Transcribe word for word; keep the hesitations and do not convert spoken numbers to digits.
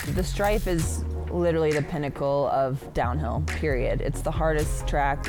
The Stripe is literally the pinnacle of downhill, period. It's the hardest track